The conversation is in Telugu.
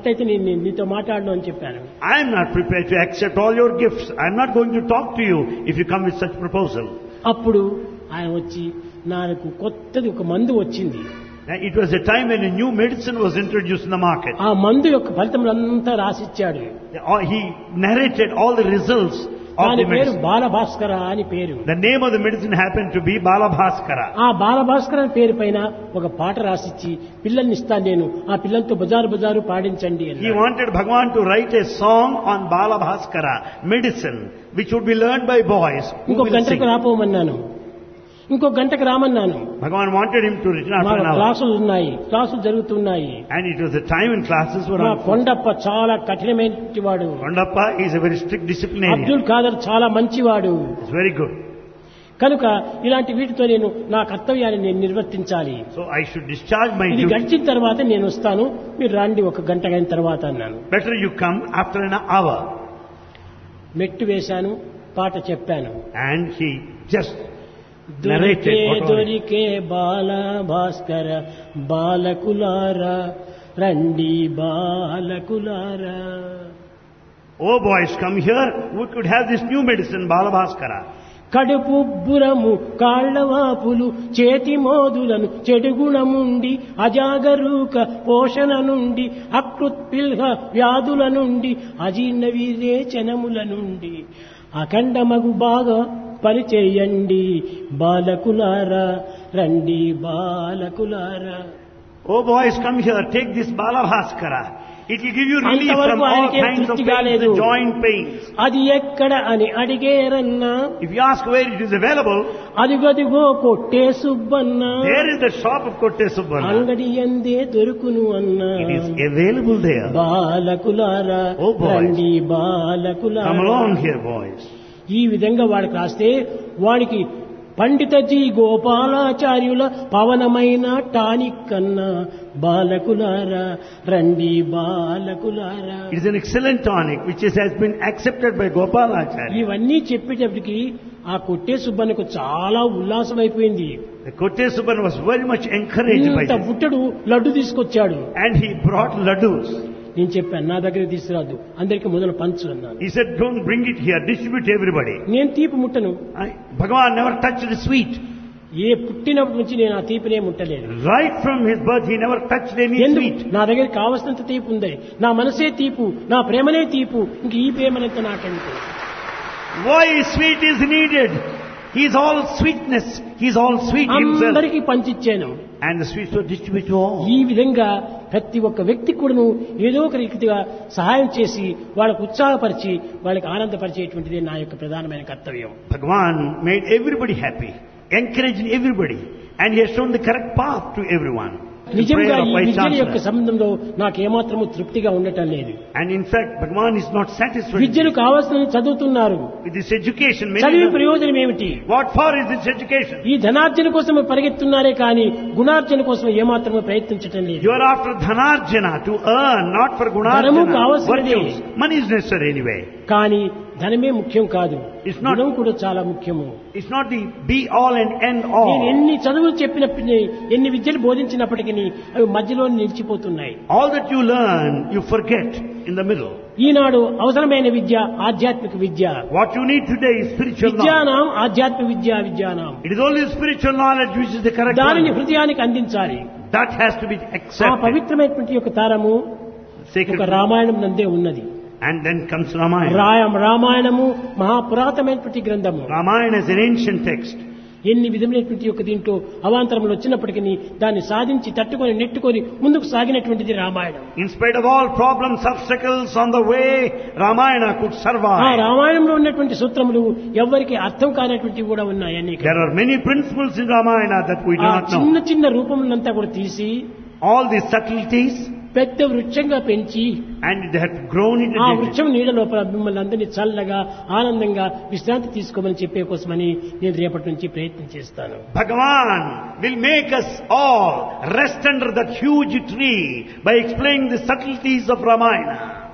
అట్లయితే నేను నీతో మాట్లాడను అని చెప్పాను. I am not prepared to accept all your gifts. I am not going to talk to you if you come with such proposal. అప్పుడు ఆయన వచ్చి నాకు కొత్తది ఒక మందు వచ్చింది. It was a time when a new medicine was introduced in the market. ఆ మందు యొక్క ఫలితములంతా రాసిచ్చాడు. He narrated all the results of దాని the పేరు medicine. బాలభాస్కర అని పేరు. The name of the medicine happened to be Balabhaskara. ఆ బాలభాస్కర అని పేరు పైన ఒక పాట రాసిచ్చి పిల్లల్ని ఇస్తాను నేను, ఆ పిల్లలతో బజారు పాడించండి అని. He wanted Bhagavan to write a song on Balabhaskara, medicine, which would be learned by boys who ఇంకో will sing. గంటకు రాపోమన్నాను, ఇంకో గంటకు రామన్నాను. Bhagavan wanted him to return after an hour. క్లాసులు ఉన్నాయి, క్లాసులు జరుగుతున్నాయి. And it was a time when classes were మా on. కొండప్ప చాలా కఠినమైన వాడు, Kondappa is a very strict disciplinarian. Abdul Khader చాలా మంచివాడు. It's very good. కనుక ఇలాంటి వీటితో నేను నా కర్తవ్యాన్ని నేను నిర్వర్తించాలి. So I should discharge my ఇది duty. గడిచిన తర్వాత నేను వస్తాను, మీరు రండి ఒక గంట అయిన తర్వాత అన్నాను. Better you come after an hour. మెట్టు వేశాను, పాట చెప్పాను. And he just దొరికే narrated what all. దొరికే బాల భాస్కర బాలకులారా రండి బాలకులారా. Oh boys, come here. We could have this new medicine, Balabhaskara. కడుపు బురము కాళ్లవాపులు చేతి మోదులను చెడుగుణముండి అజాగరూక పోషణ నుండి అకృత్పిల్హ వ్యాధుల నుండి అజీర్ణ విరేచనముల నుండి అఖండమగు బాగా పరిచేయండి బాలకులారా రండి బాలకులారా. Oh boys, come here. Take this Balabhaskara. It will give you relief from all kinds of pains, the joint pains. అది ఎక్కడ అని అడిగేరన్నా, If you ask where it is available, అదిగదిగో కొట్టే Subbanna there is the shop of Kotte Subbanna. అంగడి ఎందే దొరుకును అన్నా. It is available there. బాలకులారా Oh, boys. రండి Come బాలకులారా. along here, boys. ఈ విధంగా వాడికి రాస్తే వాడికి పండితజీ గోపాలాచార్యుల పవనమైన టానిక్ కన్నా బాలకులారా రండి బాలకులారా. It is an excellent tonic which has been accepted by Gopalacharya. ఇవన్నీ చెప్పేటప్పటికి ఆ కొట్టే సుబ్బన్నకు చాలా ఉల్లాసం అయిపోయింది. The Kotte Subbanna was very much encouraged by ఇంత this. బుట్టడు లడ్డు తీసుకొచ్చాడు. And he brought laddus. నేను చెప్పాను నా దగ్గర తీసుకురాదు, అందరికి మొదలు పంచు అన్నాను. He said, don't bring it here, distribute to everybody. నేను తీపి ముట్టను. Bhagavan never touched the sweet. ఏ పుట్టినప్పటి నుంచి నేను ఆ తీపినే ముట్టలేదు. Right from his birth, he never touched any ఎందుకు? sweet. నా దగ్గర కావలసినంత తీపి ఉంది, నా మనసే తీపు, నా ప్రేమనే తీపు, ఇంక ఈ ప్రేమనంత నాకంటే. Why sweet is needed? He is all sweetness. He is all sweet himself. అందరికీ పంచిచ్చాను. And the sweets were distributed to all. ఈ విధంగా ప్రతి ఒక్క వ్యక్తి కూడాను ఏదో ఒక రీతిగా సహాయం చేసి వాళ్ళకు ఉత్సాహపరిచి వాళ్ళకి ఆనందపరిచేటువంటిది నా యొక్క ప్రధానమైన కర్తవ్యం. Bhagavan made everybody happy, encouraging everybody, and he has shown the correct path to everyone. The నిజంగా prayer of ఈ Vice విద్య యొక్క Chancellor. సంబంధంలో నాకు ఏమాత్రము తృప్తిగా ఉండటం లేదు. And in fact, Bhagavan is not satisfied విద్యను కావాల్సిన చదువుతున్నారు, with this education. చదివి ప్రయోజనం ఏమిటి? What for is this education? ఈ ధనార్జన కోసం పరిగెత్తున్నారే కానీ గుణార్జన కోసం ఏమాత్రము ప్రయత్నించటం లేదు. You are after dhanarjana to earn, not for ధనము gunarjana, కావలసినదే. virtues. Money is necessary anyway. కానీ ధనమే ముఖ్యం కాదు, It's not- గుణం కూడా చాలా ముఖ్యము. It's not the be all and end నేను all. ఎన్ని చదువులు చెప్పినప్పటికీ, ఎన్ని విద్యలు బోధించినప్పటికీ అవి మధ్యలో నిలిచిపోతున్నాయి. All that you learn, you forget in the middle. ఈనాడు అవసరమైన విద్య ఆధ్యాత్మిక విద్య. What you need today is spiritual knowledge. విద్యానాం ఆధ్యాత్మిక విద్యానాం. It is only spiritual knowledge which is the correct దానిని one. హృదయానికి అందించాలి. That has to be ఆ accepted. పవిత్రమైనటువంటి యొక్క తారము Sacred. ఒక రామాయణం నందే ఉన్నది. And then comes Ramayana. రామాయణము మహాపురాతమైనటువంటి గ్రంథము. Ramayana is an ancient text. ఎన్ని విధమైనటువంటి యొక్క దీంట్లో అవాంతరములు వచ్చినప్పటికీ దాన్ని సాధించి తట్టుకొని నెట్టుకొని ముందుకు సాగినటువంటిది Ramayanam. In spite of all problems, obstacles on the way, Ramayana could ఆ survive. రామాయణంలో ఉన్నటువంటి సూత్రములు ఎవరికి అర్థం కానటువంటివి కూడా ఉన్నాయి. అన్ని There are many principles in Ramayana that we do ఆ not know. చిన్న చిన్న రూపములంతా కూడా తీసి All these subtleties, పెద్ద వృక్షంగా పెంచి and they have grown into ఆ dignity. వృక్షం నీడ లోపల మిమ్మల్ని అందరినీ చల్లగా ఆనందంగా విశ్రాంతి తీసుకోమని చెప్పే కోసమని నేను రేపటి నుంచి ప్రయత్నం చేస్తాను. Bhagavan will make us all rest under that huge tree by explaining the subtleties of Ramayana.